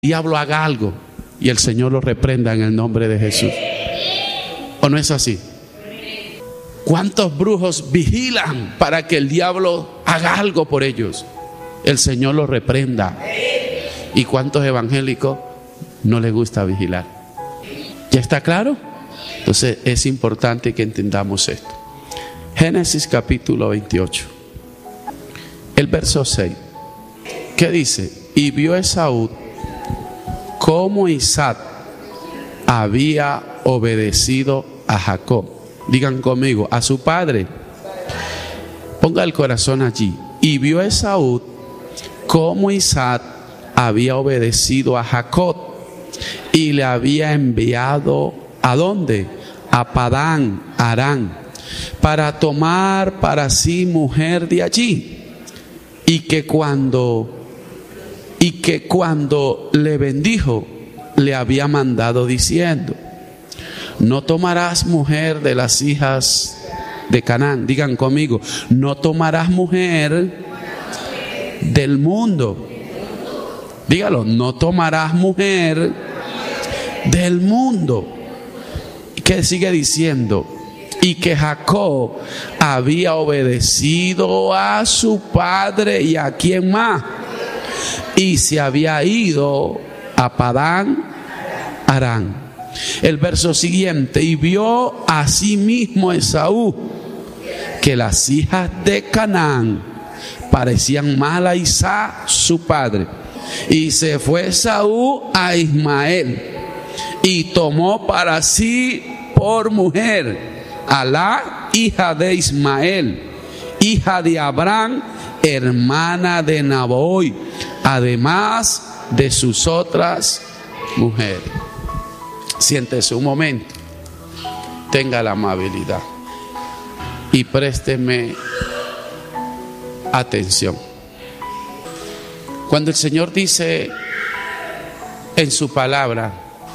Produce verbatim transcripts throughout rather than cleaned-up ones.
diablo haga algo y el Señor lo reprenda en el nombre de Jesús. ¿O no es así? ¿Cuántos brujos vigilan para que el diablo haga algo por ellos? El Señor los reprenda. ¿Y cuántos evangélicos no les gusta vigilar? ¿Ya está claro? Entonces es importante que entendamos esto. Génesis capítulo veintiocho, el verso seis. ¿Qué dice? Y vio Esaú cómo Isaac había obedecido a Jacob. Digan conmigo, a su padre. Ponga el corazón allí. Y vio Esaú cómo Isaac había obedecido a Jacob y le había enviado ¿a dónde? A Padán Aram, para tomar para sí mujer de allí. Y que cuando y que cuando le bendijo, le había mandado diciendo: no tomarás mujer de las hijas de Canaán. Digan conmigo, no tomarás mujer del mundo. Dígalo, no tomarás mujer del mundo. ¿Qué sigue diciendo? Y que Jacob había obedecido a su padre y a quién más, y se había ido a Padán Aram. El verso siguiente: y vio asimismo Esaú que las hijas de Canaán parecían mal a Isaac su padre, y se fue Esaú a Ismael y tomó para sí por mujer a la hija de Ismael, hija de Abraham, hermana de Naboy, además de sus otras mujeres. Siéntese un momento, tenga la amabilidad y présteme atención. Cuando el Señor dice en su palabra,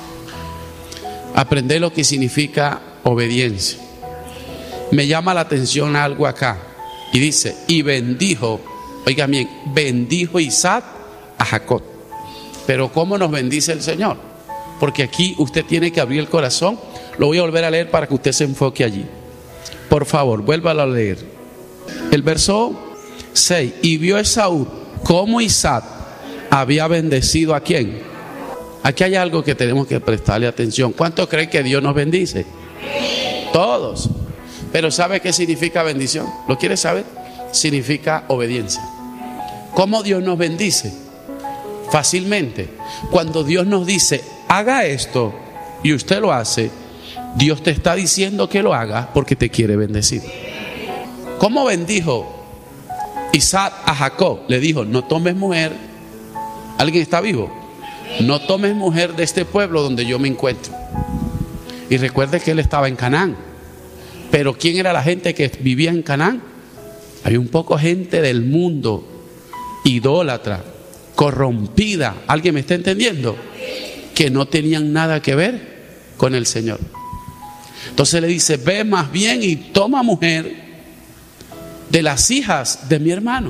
aprender lo que significa obediencia, me llama la atención algo acá. Y dice, y bendijo, oiga bien, bendijo Isaac a Jacob. Pero ¿cómo nos bendice el Señor? Porque aquí usted tiene que abrir el corazón. Lo voy a volver a leer para que usted se enfoque allí. Por favor, vuélvalo a leer. El verso seis. Y vio Esaú cómo Isaac había bendecido ¿a quién? Aquí hay algo que tenemos que prestarle atención. ¿Cuántos creen que Dios nos bendice? Todos. Pero ¿sabe qué significa bendición? ¿Lo quiere saber? Significa obediencia. ¿Cómo Dios nos bendice? Fácilmente. Cuando Dios nos dice, haga esto, y usted lo hace, Dios te está diciendo que lo haga porque te quiere bendecir. ¿Cómo bendijo Isaac a Jacob? Le dijo, no tomes mujer. ¿Alguien está vivo? No tomes mujer de este pueblo donde yo me encuentro. Y recuerde que él estaba en Canaán. Pero ¿quién era la gente que vivía en Canaán? Hay un poco gente del mundo, idólatra, corrompida. ¿Alguien me está entendiendo? Que no tenían nada que ver con el Señor. Entonces le dice, ve más bien y toma mujer de las hijas de mi hermano.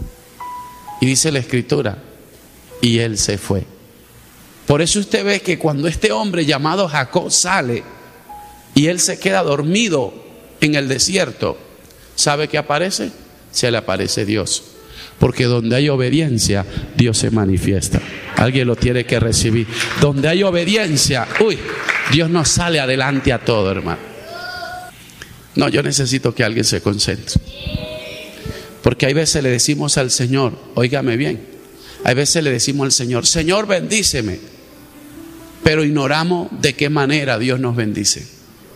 Y dice la Escritura, y él se fue. Por eso usted ve que cuando este hombre llamado Jacob sale y él se queda dormido en el desierto, ¿sabe qué aparece? Se le aparece Dios. Porque donde hay obediencia, Dios se manifiesta. Alguien lo tiene que recibir. Donde hay obediencia, uy, Dios nos sale adelante a todo, hermano. No, yo necesito que alguien se concentre. Porque hay veces le decimos al Señor, óigame bien, hay veces le decimos al Señor, Señor, bendíceme, pero ignoramos de qué manera Dios nos bendice.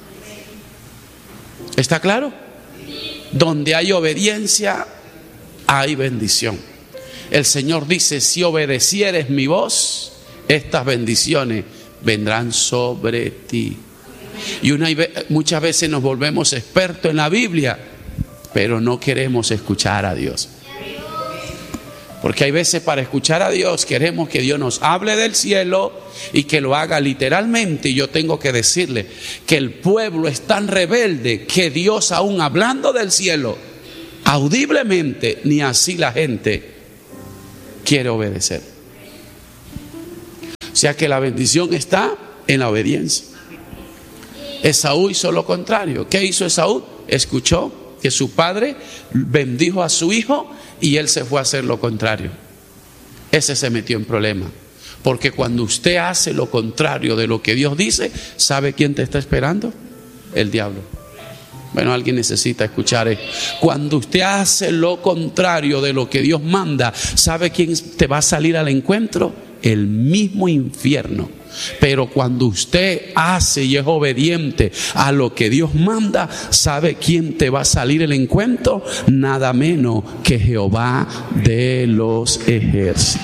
¿Está claro? Donde hay obediencia, hay bendición. El Señor dice, si obedecieres mi voz, estas bendiciones vendrán sobre ti. Y una, muchas veces nos volvemos expertos en la Biblia, pero no queremos escuchar a Dios. Porque hay veces para escuchar a Dios queremos que Dios nos hable del cielo y que lo haga literalmente. Y yo tengo que decirle que el pueblo es tan rebelde que Dios, aún hablando del cielo audiblemente, ni así la gente quiere obedecer. sea que la bendición está en la obediencia. Esaú hizo lo contrario. ¿Qué hizo Esaú? Escuchó que su padre bendijo a su hijo y él se fue a hacer lo contrario. Ese se metió en problemas. Porque cuando usted hace lo contrario de lo que Dios dice, ¿sabe quién te está esperando? El diablo. Bueno, alguien necesita escuchar esto. Cuando usted hace lo contrario de lo que Dios manda, ¿sabe quién te va a salir al encuentro? El mismo infierno. Pero cuando usted hace y es obediente a lo que Dios manda, ¿sabe quién te va a salir al encuentro? Nada menos que Jehová de los ejércitos.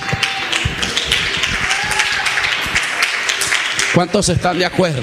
¿Cuántos están de acuerdo?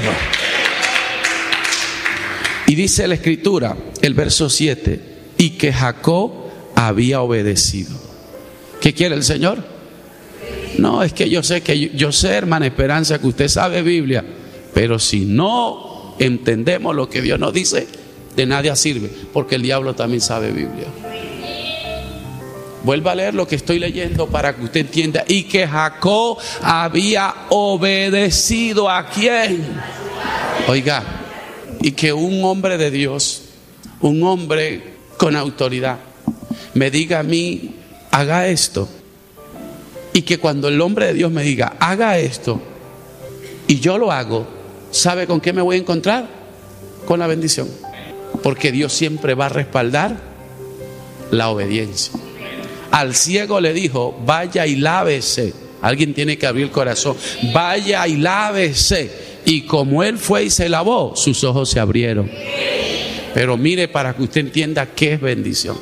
Y dice la escritura, el verso siete, y que Jacob había obedecido. ¿Qué quiere el Señor? No, es que yo sé que yo, yo sé, hermana Esperanza, que usted sabe Biblia, pero si no entendemos lo que Dios nos dice, de nada sirve, porque el diablo también sabe Biblia. Vuelva a leer lo que estoy leyendo para que usted entienda. Y que Jacob había obedecido ¿a quién? Oiga, y que un hombre de Dios, un hombre con autoridad, me diga a mí, haga esto. Y que cuando el hombre de Dios me diga, haga esto, y yo lo hago, ¿sabe con qué me voy a encontrar? Con la bendición. Porque Dios siempre va a respaldar la obediencia. Al ciego le dijo, vaya y lávese. Alguien tiene que abrir el corazón. Vaya y lávese. Y como él fue y se lavó, sus ojos se abrieron. Pero mire, para que usted entienda qué es bendición.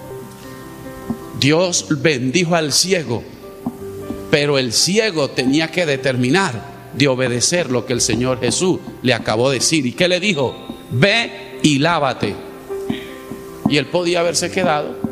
Dios bendijo al ciego, pero el ciego tenía que determinar de obedecer lo que el Señor Jesús le acabó de decir. ¿Y qué le dijo? Ve y lávate. Y él podía haberse quedado,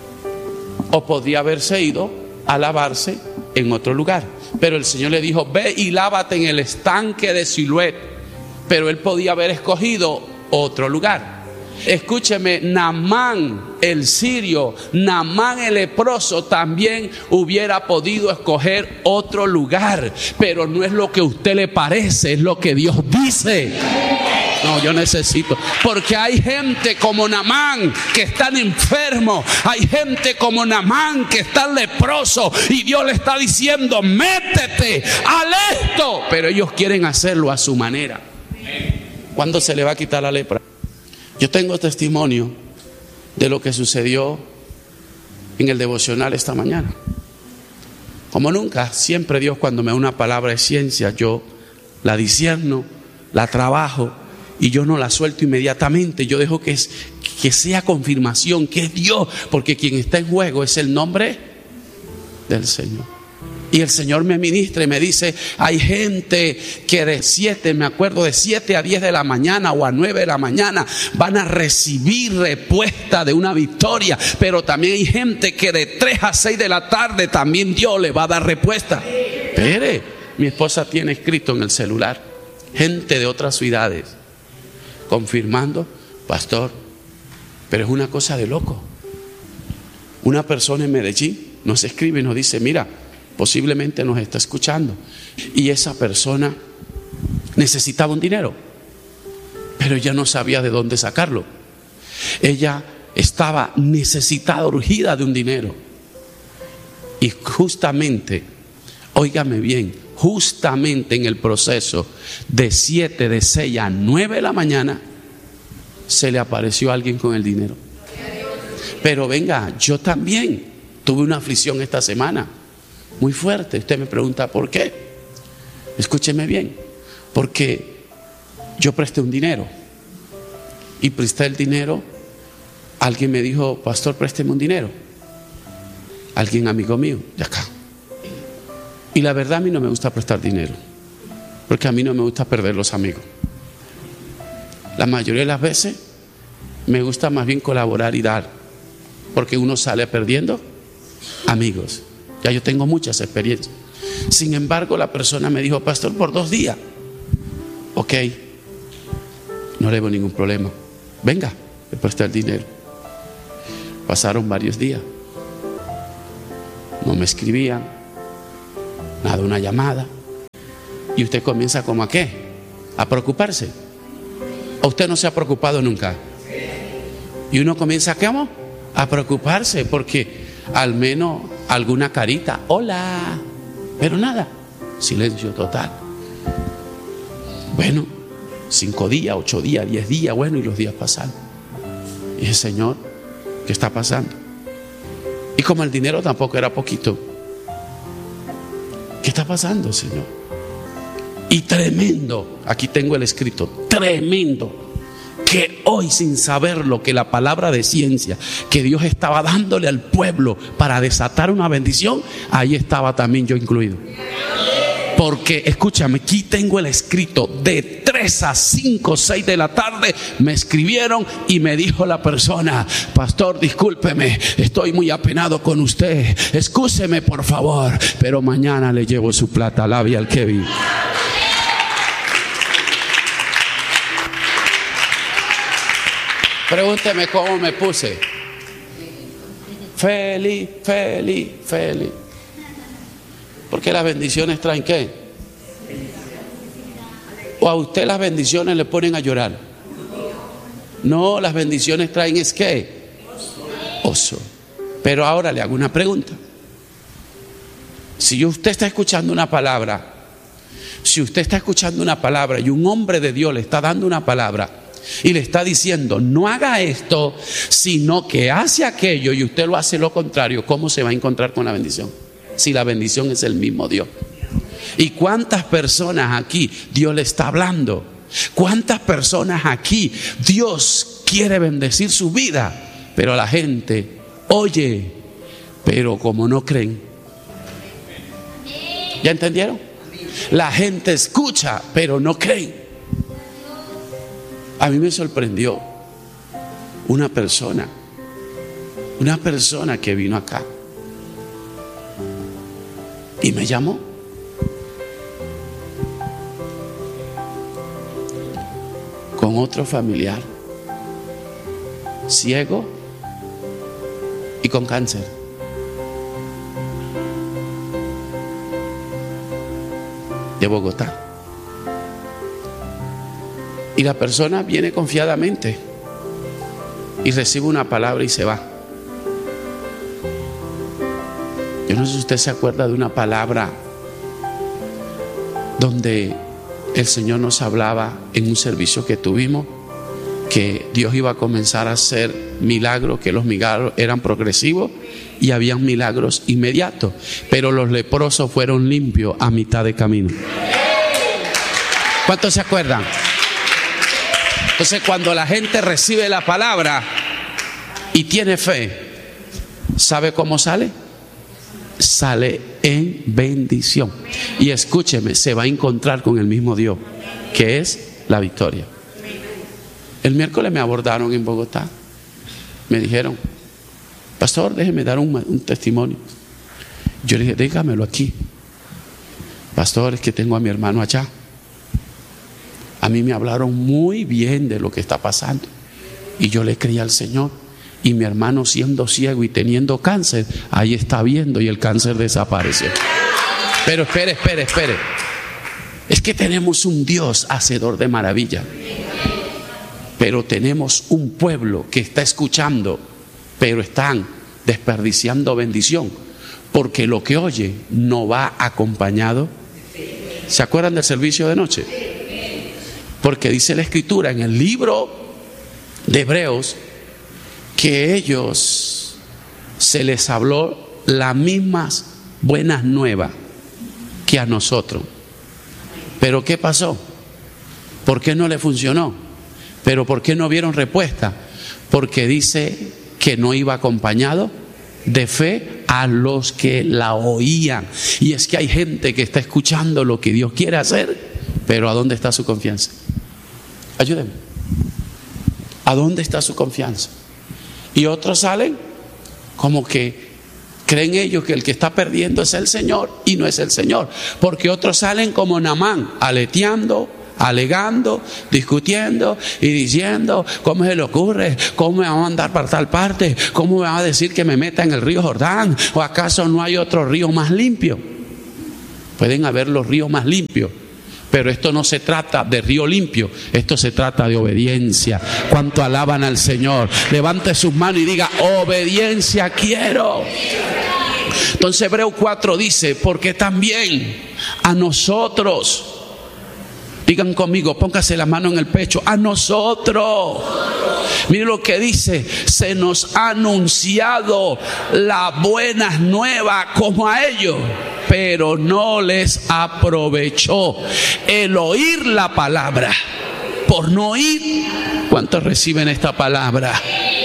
o podía haberse ido a lavarse en otro lugar. Pero el Señor le dijo, ve y lávate en el estanque de Siloé. Pero él podía haber escogido otro lugar. Escúcheme, Naamán el sirio, Naamán el leproso también hubiera podido escoger otro lugar. Pero no es lo que a usted le parece, es lo que Dios dice. No, yo necesito, porque hay gente como Naamán que están enfermos, hay gente como Naamán que están leproso y Dios le está diciendo, métete, haz esto, pero ellos quieren hacerlo a su manera. ¿Cuándo se le va a quitar la lepra? Yo tengo testimonio de lo que sucedió en el devocional esta mañana. Como nunca, siempre Dios, cuando me da una palabra de ciencia, yo la discierno, la trabajo y yo no la suelto inmediatamente. Yo dejo que, es, que sea confirmación que es Dios, porque quien está en juego es el nombre del Señor. Y el Señor me ministra y me dice, hay gente que de siete, me acuerdo, de siete a diez de la mañana o a nueve de la mañana van a recibir respuesta de una victoria. Pero también hay gente que de tres a seis de la tarde también Dios le va a dar respuesta. Espere, mi esposa tiene escrito en el celular, gente de otras ciudades confirmando, pastor, pero es una cosa de loco. Una persona en Medellín nos escribe y nos dice, mira, posiblemente nos está escuchando y esa persona necesitaba un dinero, pero ella no sabía de dónde sacarlo. Ella estaba necesitada, urgida de un dinero, y justamente, óigame bien, justamente en el proceso de siete, de seis a nueve de la mañana se le apareció alguien con el dinero. Pero venga, yo también tuve una aflicción esta semana muy fuerte. Usted me pregunta ¿por qué? Escúcheme bien, porque yo presté un dinero y presté el dinero. Alguien me dijo, pastor, présteme un dinero. Alguien amigo mío de acá. Y la verdad, a mí no me gusta prestar dinero, porque a mí no me gusta perder los amigos. La mayoría de las veces me gusta más bien colaborar y dar, porque uno sale perdiendo amigos. Ya yo tengo muchas experiencias. Sin embargo, la persona me dijo, pastor, por dos días. Ok, no le veo ningún problema. Venga, le presté el dinero. Pasaron varios días. No me escribían, nada, una llamada. Y usted comienza como a qué, a preocuparse. ¿O usted no se ha preocupado nunca? Y uno comienza a qué, amor, a preocuparse porque al menos alguna carita, hola, pero nada, silencio total. Bueno, cinco días, ocho días, diez días, bueno, y los días pasan. Y el Señor, ¿qué está pasando? Y como el dinero tampoco era poquito, ¿qué está pasando, Señor? Y tremendo, aquí tengo el escrito, tremendo, que hoy, sin saber lo que la palabra de ciencia que Dios estaba dándole al pueblo para desatar una bendición, ahí estaba también yo incluido. Porque, escúchame, aquí tengo el escrito, de tres a cinco, seis de la tarde me escribieron y me dijo la persona: pastor, discúlpeme, estoy muy apenado con usted, excúseme por favor, pero mañana le llevo su plata, alabia al que vive. Pregúnteme cómo me puse. Feliz, feliz, feliz. Porque las bendiciones traen ¿qué? ¿O a usted las bendiciones le ponen a llorar? No, las bendiciones traen es ¿qué? Oso. Pero ahora le hago una pregunta. Si usted está escuchando una palabra, si usted está escuchando una palabra y un hombre de Dios le está dando una palabra y le está diciendo: no haga esto, sino que hace aquello, y usted lo hace lo contrario, ¿cómo se va a encontrar con la bendición? Si la bendición es el mismo Dios. ¿Y cuántas personas aquí Dios le está hablando? ¿Cuántas personas aquí Dios quiere bendecir su vida? Pero la gente oye, pero como no creen. ¿Ya entendieron? La gente escucha, pero no creen. A mí me sorprendió una persona, una persona que vino acá y me llamó. Con otro familiar, ciego y con cáncer. De Bogotá. Y la persona viene confiadamente y recibe una palabra y se va. Yo no sé si usted se acuerda de una palabra donde el Señor nos hablaba en un servicio que tuvimos, que Dios iba a comenzar a hacer milagros, que los milagros eran progresivos y habían milagros inmediatos, pero los leprosos fueron limpios a mitad de camino. ¿Cuántos se acuerdan? Entonces, cuando la gente recibe la palabra y tiene fe, ¿sabe cómo sale? Sale en bendición. Y escúcheme, se va a encontrar con el mismo Dios, que es la victoria. El miércoles me abordaron en Bogotá. Me dijeron: pastor, déjeme dar un, un testimonio. Yo le dije: dígamelo aquí. Pastor, es que tengo a mi hermano allá. A mí me hablaron muy bien de lo que está pasando y yo le creí al Señor. Y mi hermano, siendo ciego y teniendo cáncer, ahí está viendo y el cáncer desapareció. Pero espere, espere, espere. Es que tenemos un Dios hacedor de maravilla, pero tenemos un pueblo que está escuchando, pero están desperdiciando bendición, porque lo que oye no va acompañado. ¿Se acuerdan del servicio de noche? Porque dice la Escritura en el libro de Hebreos que ellos se les habló las mismas buenas nuevas que a nosotros. Pero ¿qué pasó? ¿Por qué no le funcionó? ¿Pero por qué no vieron respuesta? Porque dice que no iba acompañado de fe a los que la oían. Y es que hay gente que está escuchando lo que Dios quiere hacer, pero ¿a dónde está su confianza? Ayúdenme. ¿A dónde está su confianza? Y otros salen como que creen ellos que el que está perdiendo es el Señor, y no es el Señor. Porque otros salen como Naamán, aleteando, alegando, discutiendo y diciendo: ¿cómo se le ocurre? ¿Cómo me va a mandar para tal parte? ¿Cómo me va a decir que me meta en el río Jordán? ¿O acaso no hay otro río más limpio? Pueden haber los ríos más limpios, Pero esto no se trata de río limpio, esto se trata de obediencia. ¿Cuánto alaban al Señor? Levante sus manos y diga: obediencia quiero. Entonces Hebreos cuatro dice: porque también a nosotros, digan conmigo, póngase la mano en el pecho, a nosotros, mire lo que dice, se nos ha anunciado las buenas nuevas como a ellos, pero no les aprovechó el oír la palabra. Por no oír, ¿cuántos reciben esta palabra?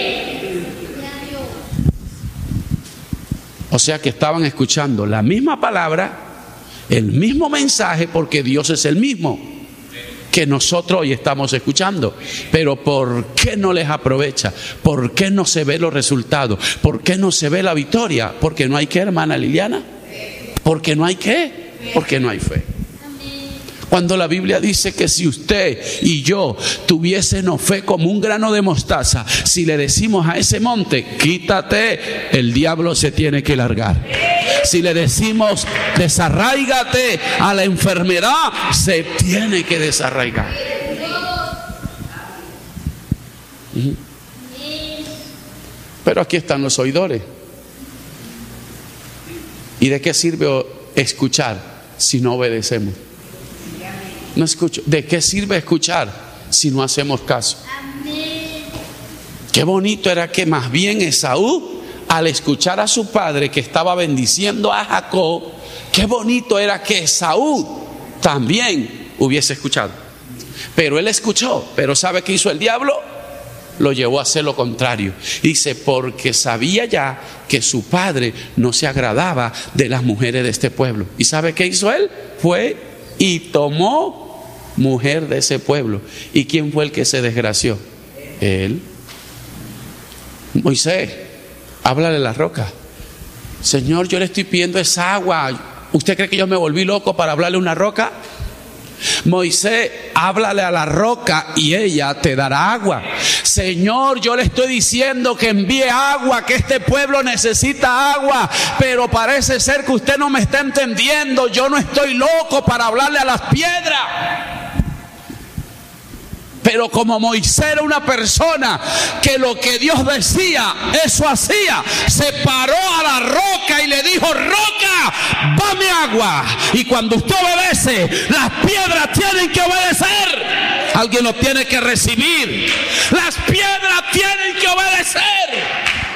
O sea que estaban escuchando la misma palabra, el mismo mensaje, porque Dios es el mismo que nosotros hoy estamos escuchando. Pero ¿por qué no les aprovecha? ¿Por qué no se ve los resultados? ¿Por qué no se ve la victoria? Porque no hay qué, hermana Liliana. Porque no hay qué, porque no hay fe. Cuando la Biblia dice que si usted y yo tuviésemos fe como un grano de mostaza, si le decimos a ese monte, quítate, el diablo se tiene que largar. Si le decimos, desarráigate a la enfermedad, se tiene que desarraigar. Pero aquí están los oidores. ¿Y de qué sirve escuchar si no obedecemos? No escucho. ¿De qué sirve escuchar si no hacemos caso? Qué bonito era que más bien Esaú, al escuchar a su padre que estaba bendiciendo a Jacob, qué bonito era que Esaú también hubiese escuchado. Pero él escuchó, pero ¿sabe qué hizo el diablo? Lo llevó a hacer lo contrario. Dice, porque sabía ya que su padre no se agradaba de las mujeres de este pueblo. ¿Y sabe qué hizo él? Fue y tomó mujer de ese pueblo. ¿Y quién fue el que se desgració? Él. Moisés, háblale a la roca. Señor, yo le estoy pidiendo esa agua. ¿Usted cree que yo me volví loco para hablarle a una roca? Moisés, háblale a la roca y ella te dará agua. Señor, yo le estoy diciendo que envíe agua, que este pueblo necesita agua, pero parece ser que usted no me está entendiendo. Yo no estoy loco para hablarle a las piedras. Pero como Moisés era una persona que lo que Dios decía, eso hacía, se paró a la roca y le dijo: roca, dame agua. Y cuando usted obedece, las piedras tienen que obedecer. Alguien lo tiene que recibir. Las piedras tienen que obedecer.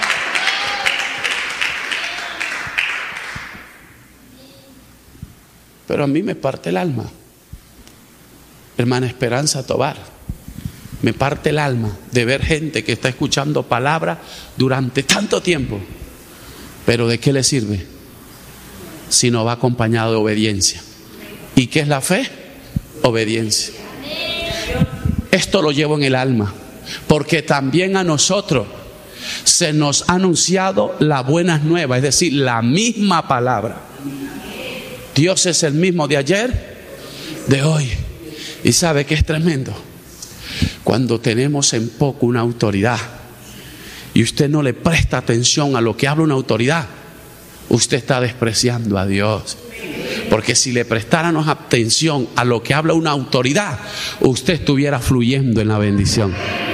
Pero a mí me parte el alma, hermana Esperanza Tobar. Me parte el alma de ver gente que está escuchando palabras durante tanto tiempo. Pero ¿de qué le sirve si no va acompañado de obediencia? ¿Y qué es la fe? Obediencia. Esto lo llevo en el alma, porque también a nosotros se nos ha anunciado la buena nueva, es decir, la misma palabra. Dios es el mismo de ayer, de hoy. ¿Y sabe qué es tremendo? Cuando tenemos en poco una autoridad y usted no le presta atención a lo que habla una autoridad, usted está despreciando a Dios. Porque si le prestáramos atención a lo que habla una autoridad, usted estuviera fluyendo en la bendición.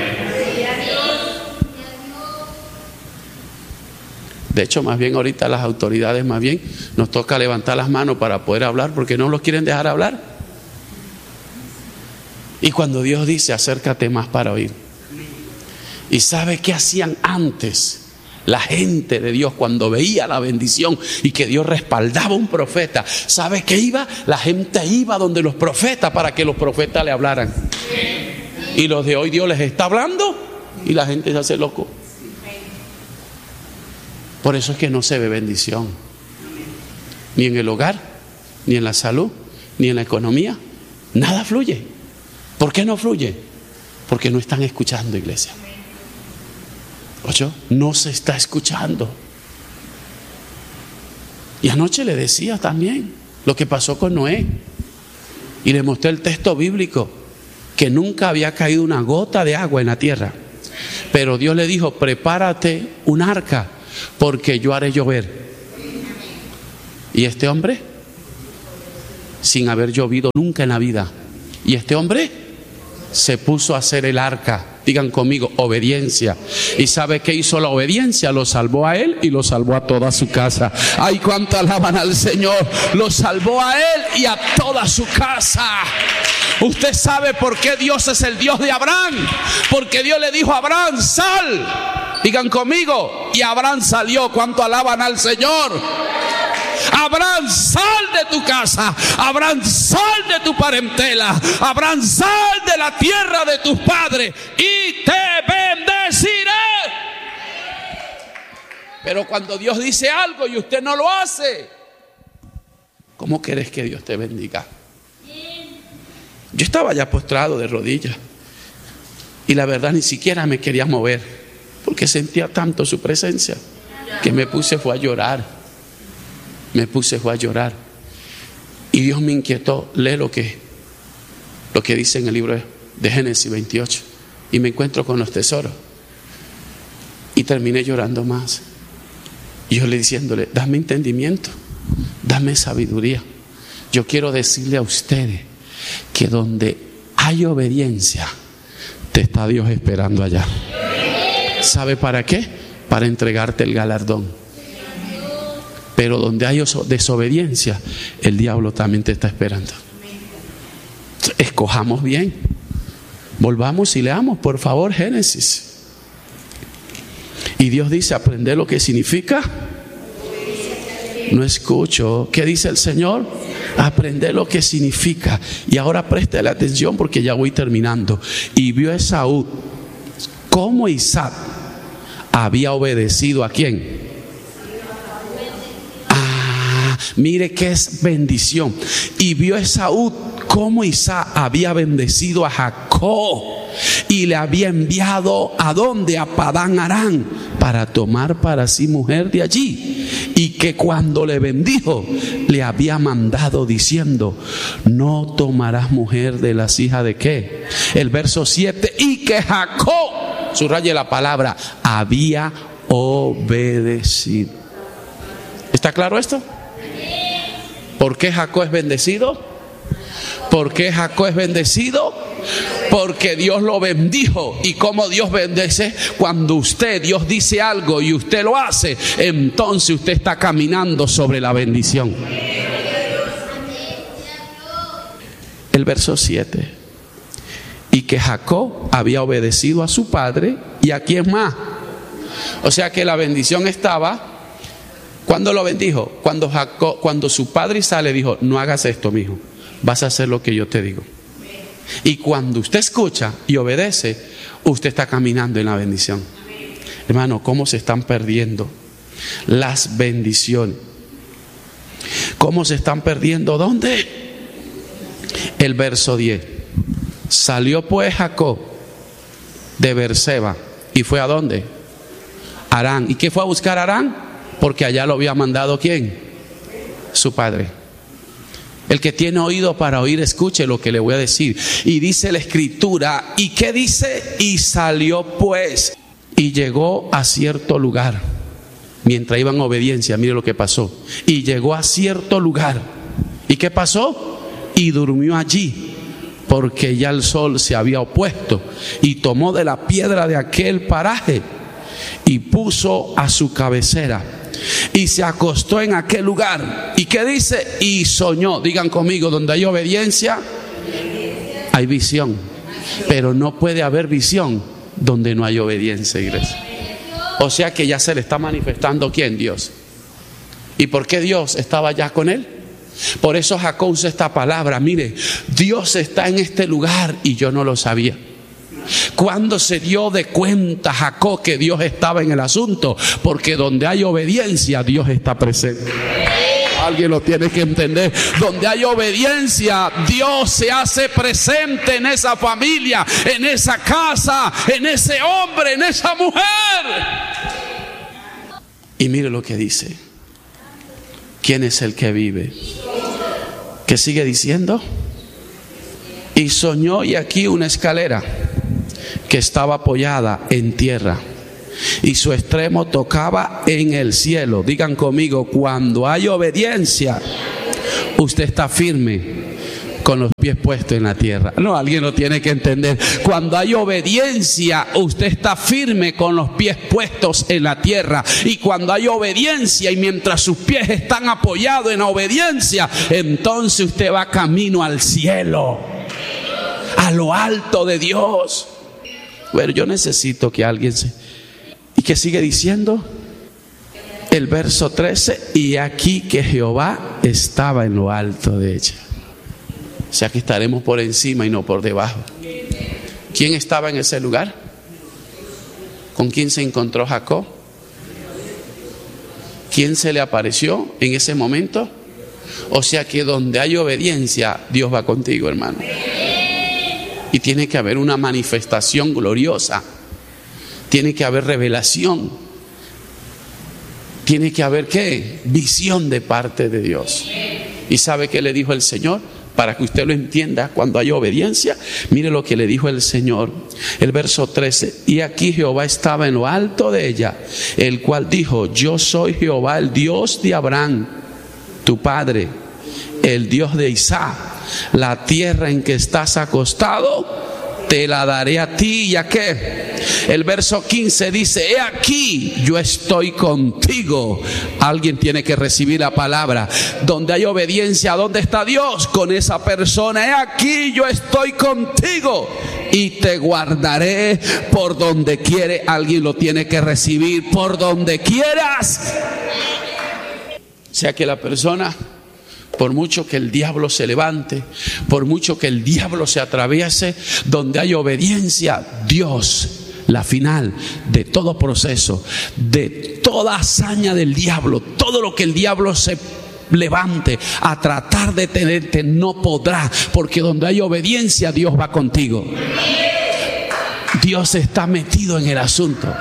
De hecho, más bien ahorita las autoridades más bien nos toca levantar las manos para poder hablar, porque no los quieren dejar hablar. Y cuando Dios dice, acércate más para oír. ¿Y sabe qué hacían antes la gente de Dios cuando veía la bendición y que Dios respaldaba a un profeta? ¿Sabe qué iba? La gente iba donde los profetas para que los profetas le hablaran. Y los de hoy Dios les está hablando y la gente se hace loco. Por eso es que no se ve bendición. Ni en el hogar, ni en la salud, ni en la economía. Nada fluye. ¿Por qué no fluye? Porque no están escuchando, iglesia. ¿Ocho? No se está escuchando. Y anoche le decía también lo que pasó con Noé. Y le mostré el texto bíblico, que nunca había caído una gota de agua en la tierra. Pero Dios le dijo, prepárate un arca, porque yo haré llover. ¿Y este hombre? sin haber llovido nunca en la vida. Y este hombre se puso a hacer el arca. Digan conmigo, obediencia. ¿Y sabe qué hizo la obediencia? Lo salvó a él y lo salvó a toda su casa. Ay, cuánto alaban al Señor. Lo salvó a él y a toda su casa. Usted sabe por qué Dios es el Dios de Abraham. Porque Dios le dijo a Abraham, sal. Digan conmigo. Y Abraham salió. ¿Cuánto alaban al Señor? Abraham, sal de tu casa. Abraham, sal de tu parentela. Abraham, sal de la tierra de tus padres y te bendeciré. Pero cuando Dios dice algo y usted no lo hace, ¿cómo quieres que Dios te bendiga? Yo estaba ya postrado de rodillas y la verdad ni siquiera me quería mover porque sentía tanto su presencia que me puse fue a llorar. Me puse fue a llorar. Y Dios me inquietó. Lee lo que, lo que dice en el libro de Génesis veintiocho. Y me encuentro con los tesoros. Y terminé llorando más. Y yo le diciéndole, dame entendimiento, dame sabiduría. Yo quiero decirle a ustedes que donde hay obediencia, te está Dios esperando allá. ¿Sabe para qué? Para entregarte el galardón. Pero donde hay desobediencia, el diablo también te está esperando. Escojamos bien. Volvamos y leamos, por favor, Génesis. Y Dios dice, aprender lo que significa. No escucho. ¿Qué dice el Señor? Aprender lo que significa. Y ahora preste la atención porque ya voy terminando. Y vio a Esaú cómo Isaac había obedecido a quién. Mire que es bendición. Y vio Esaú cómo Isaac había bendecido a Jacob y le había enviado a dónde, a Padán Aram, para tomar para sí mujer de allí. Y que cuando le bendijo, le había mandado diciendo, no tomarás mujer de las hijas de qué. El verso siete, y que Jacob, subraye la palabra, había obedecido. ¿Está claro esto? ¿Por qué Jacob es bendecido? ¿Por qué Jacob es bendecido? Porque Dios lo bendijo. ¿Y cómo Dios bendice? Cuando usted, Dios dice algo y usted lo hace, entonces usted está caminando sobre la bendición. El verso siete. Y que Jacob había obedecido a su padre y a quién más. O sea que la bendición estaba. ¿Cuándo lo bendijo? Cuando Jacob, cuando su padre Isaac le dijo, no hagas esto, mijo, vas a hacer lo que yo te digo. Y cuando usted escucha y obedece, usted está caminando en la bendición. Hermano, ¿cómo se están perdiendo las bendiciones? ¿Cómo se están perdiendo? ¿Dónde? El verso diez. Salió pues Jacob de Beerseba y fue a ¿dónde? Harán. ¿Y qué fue a buscar Harán? Porque allá lo había mandado ¿quién? Su padre. El que tiene oído para oír, escuche lo que le voy a decir. Y dice la escritura, ¿y qué dice? Y salió pues y llegó a cierto lugar. Mientras iba en obediencia, mire lo que pasó. Y llegó a cierto lugar. ¿Y qué pasó? Y durmió allí, porque ya el sol se había opuesto. Y tomó de la piedra de aquel paraje y puso a su cabecera. Y se acostó en aquel lugar. ¿Y qué dice? Y soñó. Digan conmigo, donde hay obediencia, hay visión. Pero no puede haber visión donde no hay obediencia, iglesia. O sea que ya se le está manifestando ¿quién? Dios. ¿Y por qué Dios estaba ya con él? Por eso Jacob usa esta palabra. Mire, Dios está en este lugar y yo no lo sabía. Cuando se dio de cuenta Jacob que Dios estaba en el asunto, porque donde hay obediencia, Dios está presente. Alguien lo tiene que entender. Donde hay obediencia, Dios se hace presente en esa familia, en esa casa, en ese hombre, en esa mujer. Y mire lo que dice. ¿Quién es el que vive? ¿Qué sigue diciendo? Y soñó, y aquí una escalera que estaba apoyada en tierra y su extremo tocaba en el cielo. Digan conmigo, cuando hay obediencia, usted está firme con los pies puestos en la tierra. No, alguien lo tiene que entender. Cuando hay obediencia, usted está firme con los pies puestos en la tierra. Y cuando hay obediencia y mientras sus pies están apoyados en la obediencia, entonces usted va camino al cielo, a lo alto de Dios. Bueno, yo necesito que alguien se... ¿Y qué sigue diciendo? El verso trece, y aquí que Jehová estaba en lo alto de ella. O sea que estaremos por encima y no por debajo. ¿Quién estaba en ese lugar? ¿Con quién se encontró Jacob? ¿Quién se le apareció en ese momento? O sea que donde hay obediencia, Dios va contigo, hermano. Y tiene que haber una manifestación gloriosa. Tiene que haber revelación. Tiene que haber, ¿qué? Visión de parte de Dios. ¿Y sabe qué le dijo el Señor? Para que usted lo entienda, cuando hay obediencia, mire lo que le dijo el Señor. El verso trece, y aquí Jehová estaba en lo alto de ella, el cual dijo, yo soy Jehová, el Dios de Abraham, tu padre, el Dios de Isaac. La tierra en que estás acostado, te la daré a ti. ¿Y a qué? El verso quince dice, he aquí, yo estoy contigo. Alguien tiene que recibir la palabra. Donde hay obediencia, ¿dónde está Dios? Con esa persona. He aquí, yo estoy contigo y te guardaré por donde quiere. Alguien lo tiene que recibir, por donde quieras. O sea que la persona, por mucho que el diablo se levante, por mucho que el diablo se atraviese, donde hay obediencia, Dios, la final de todo proceso, de toda hazaña del diablo, todo lo que el diablo se levante a tratar de tenerte, no podrá, porque donde hay obediencia, Dios va contigo. Dios está metido en el asunto.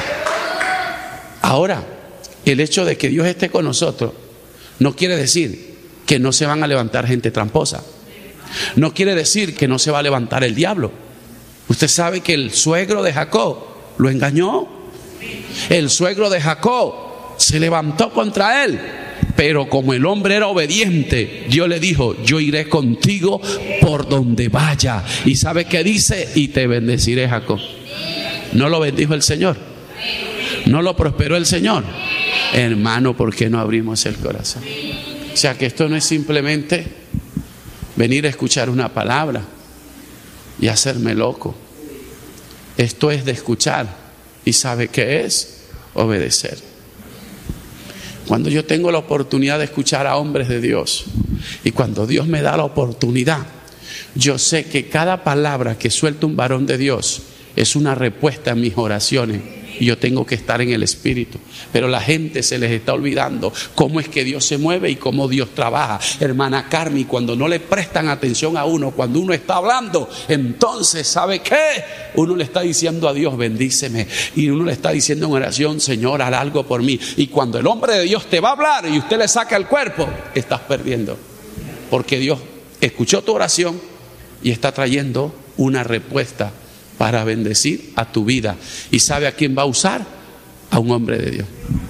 Ahora, el hecho de que Dios esté con nosotros no quiere decir que no se van a levantar gente tramposa. No quiere decir que no se va a levantar el diablo. Usted sabe que el suegro de Jacob lo engañó. El suegro de Jacob se levantó contra él. Pero como el hombre era obediente, Dios le dijo, yo iré contigo por donde vaya. ¿Y sabe qué dice? Y te bendeciré, Jacob. ¿No lo bendijo el Señor? ¿No lo prosperó el Señor? Hermano, ¿por qué no abrimos el corazón? O sea que esto no es simplemente venir a escuchar una palabra y hacerme loco. Esto es de escuchar. ¿Y sabe qué es? Obedecer. Cuando yo tengo la oportunidad de escuchar a hombres de Dios y cuando Dios me da la oportunidad, yo sé que cada palabra que suelta un varón de Dios es una respuesta a mis oraciones. Y yo tengo que estar en el Espíritu. Pero la gente se les está olvidando cómo es que Dios se mueve y cómo Dios trabaja. Hermana Carmen, cuando no le prestan atención a uno, cuando uno está hablando, entonces, ¿sabe qué? Uno le está diciendo a Dios, bendíceme. Y uno le está diciendo en oración, Señor, haz algo por mí. Y cuando el hombre de Dios te va a hablar y usted le saca el cuerpo, estás perdiendo. Porque Dios escuchó tu oración y está trayendo una respuesta para bendecir a tu vida. ¿Y sabe a quién va a usar? A un hombre de Dios.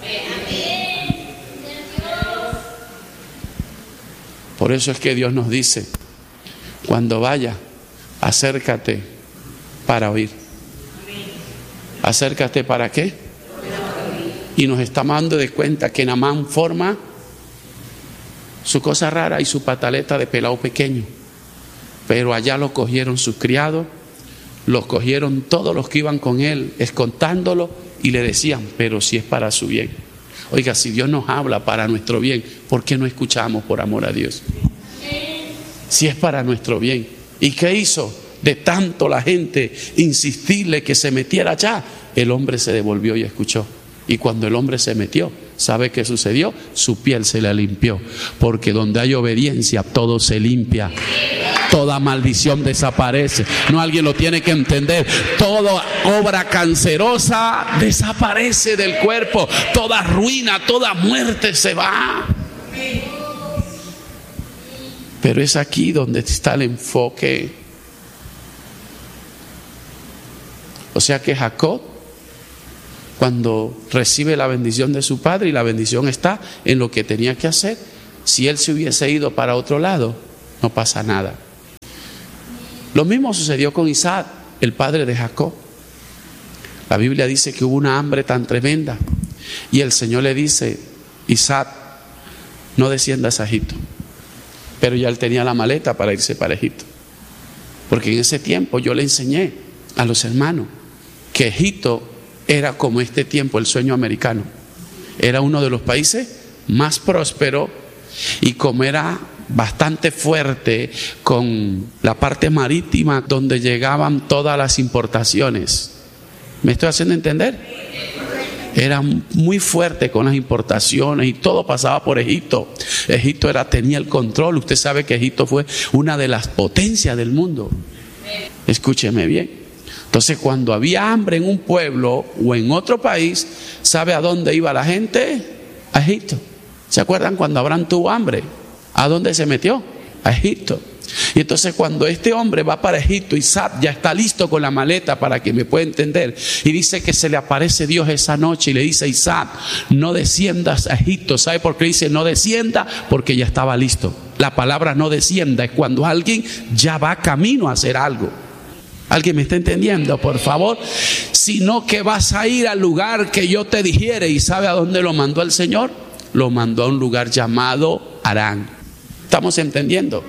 Por eso es que Dios nos dice, cuando vaya, acércate para oír. ¿Acércate para qué? Y nos estamos dando de cuenta que Naamán forma su cosa rara y su pataleta de pelado pequeño. Pero allá lo cogieron sus criados, los cogieron todos los que iban con él, escoltándolo, y le decían, pero si es para su bien. Oiga, si Dios nos habla para nuestro bien, ¿por qué no escuchamos por amor a Dios? Si es para nuestro bien. ¿Y qué hizo? De tanto la gente insistirle que se metiera allá, el hombre se devolvió y escuchó. Y cuando el hombre se metió, ¿sabe qué sucedió? Su piel se la limpió. Porque donde hay obediencia, todo se limpia. Toda maldición desaparece. No, alguien lo tiene que entender. Toda obra cancerosa desaparece del cuerpo. Toda ruina, toda muerte se va. Pero es aquí donde está el enfoque. O sea que Jacob, cuando recibe la bendición de su padre, y la bendición está en lo que tenía que hacer, Si él se hubiese ido para otro lado, no pasa nada. Lo mismo sucedió con Isaac, el padre de Jacob. La Biblia dice que hubo una hambre tan tremenda y el Señor le dice: Isaac, no desciendas a Egipto. Pero ya él tenía la maleta para irse para Egipto, porque en ese tiempo yo le enseñé a los hermanos que Egipto era como este tiempo el sueño americano. Era uno de los países más prósperos, y como era bastante fuerte con la parte marítima donde llegaban todas las importaciones. ¿Me estoy haciendo entender? Era muy fuerte con las importaciones y todo pasaba por Egipto. Egipto era, tenía el control. Usted sabe que Egipto fue una de las potencias del mundo. Escúcheme bien. Entonces, cuando había hambre en un pueblo o en otro país, ¿sabe a dónde iba la gente? A Egipto. ¿Se acuerdan cuando Abraham tuvo hambre? ¿A dónde se metió? A Egipto. Y entonces cuando este hombre va para Egipto, Isaac ya está listo con la maleta, para que me pueda entender, y dice que se le aparece Dios esa noche y le dice: Isaac, no desciendas a Egipto. ¿Sabe por qué dice no descienda? Porque ya estaba listo. La palabra no descienda es cuando alguien ya va camino a hacer algo. ¿Alguien me está entendiendo, por favor? Sino que vas a ir al lugar que yo te dijere. ¿Y sabe a dónde lo mandó el Señor? Lo mandó a un lugar llamado Harán. ¿Estamos entendiendo?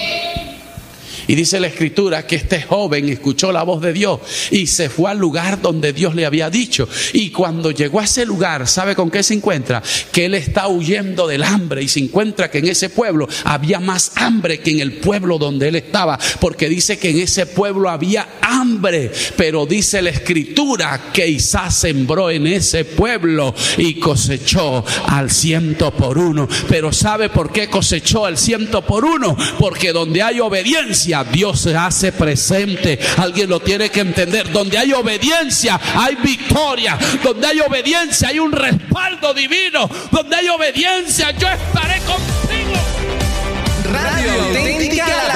Y dice la Escritura que este joven escuchó la voz de Dios y se fue al lugar donde Dios le había dicho. Y cuando llegó a ese lugar, ¿sabe con qué se encuentra? Que él está huyendo del hambre, y se encuentra que en ese pueblo había más hambre que en el pueblo donde él estaba, porque dice que en ese pueblo había hambre. Pero dice la Escritura que Isaac sembró en ese pueblo y cosechó al ciento por uno. Pero ¿sabe por qué cosechó al ciento por uno? Porque donde hay obediencia, Dios se hace presente. Alguien lo tiene que entender. Donde hay obediencia hay victoria. Donde hay obediencia hay un respaldo divino. Donde hay obediencia yo estaré contigo. Radio Auténtica.